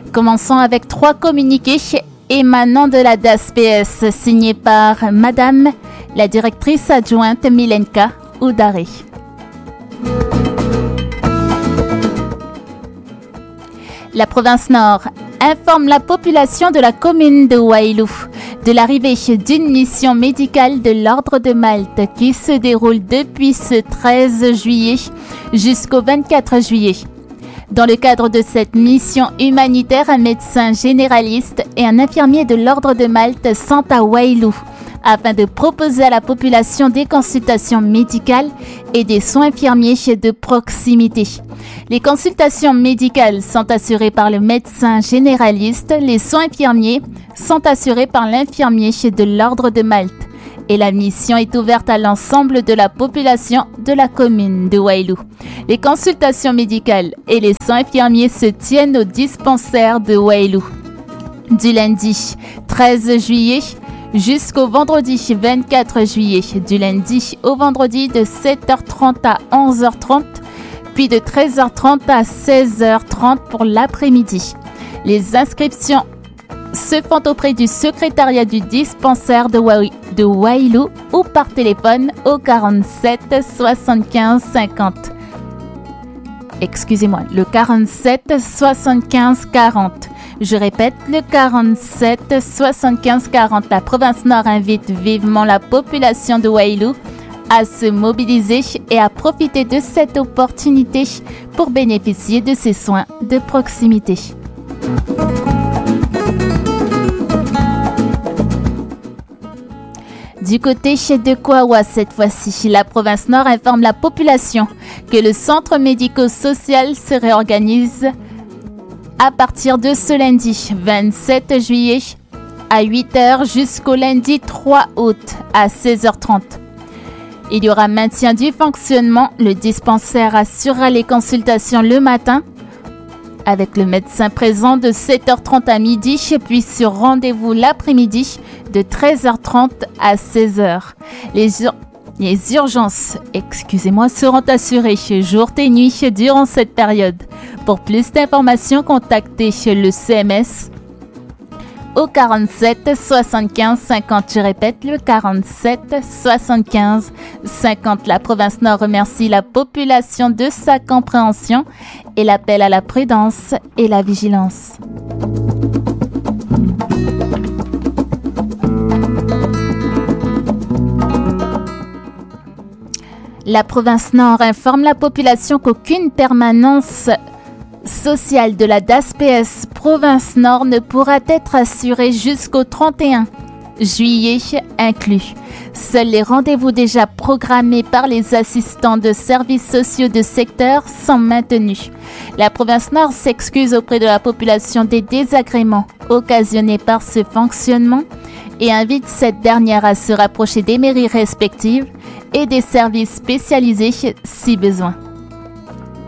Commençons avec 3 communiqués émanant de la DASPS, signés par Madame la directrice adjointe Milenka Oudaré. La province Nord informe la population de la commune de Wailou de l'arrivée d'une mission médicale de l'Ordre de Malte qui se déroule depuis ce 13 juillet jusqu'au 24 juillet. Dans le cadre de cette mission humanitaire, un médecin généraliste et un infirmier de l'Ordre de Malte sont à Wailou afin de proposer à la population des consultations médicales et des soins infirmiers de proximité. Les consultations médicales sont assurées par le médecin généraliste, les soins infirmiers sont assurés par l'infirmier de l'Ordre de Malte et la mission est ouverte à l'ensemble de la population de la commune de Wailou. Les consultations médicales et les soins infirmiers se tiennent au dispensaire de Wailou du lundi 13 juillet jusqu'au vendredi 24 juillet, du lundi au vendredi de 7h30 à 11h30, puis de 13h30 à 16h30 pour l'après-midi. Les inscriptions se font auprès du secrétariat du dispensaire de Wailou ou par téléphone au 47 75 50. Excusez-moi, le 47 75 40. Je répète, le 47 75 40. La province Nord invite vivement la population de Wailou à se mobiliser et à profiter de cette opportunité pour bénéficier de ces soins de proximité. Du côté de Kouawa, cette fois-ci, la province Nord informe la population que le centre médico-social se réorganise à partir de ce lundi 27 juillet à 8h jusqu'au lundi 3 août à 16h30. Il y aura maintien du fonctionnement. Le dispensaire assurera les consultations le matin avec le médecin présent de 7h30 à midi, puis sur rendez-vous l'après-midi de 13h30 à 16h. Les urgences, seront assurées jour et nuit durant cette période. Pour plus d'informations, contactez le CMS au 47 75 50. Je répète, le 47 75 50. La province Nord remercie la population de sa compréhension et l'appel à la prudence et la vigilance. La province Nord informe la population qu'aucune permanence sociale de la DASPS province Nord ne pourra être assurée jusqu'au 31 juillet inclus. Seuls les rendez-vous déjà programmés par les assistants de services sociaux de secteur sont maintenus. La province Nord s'excuse auprès de la population des désagréments occasionnés par ce fonctionnement et invite cette dernière à se rapprocher des mairies respectives et des services spécialisés si besoin.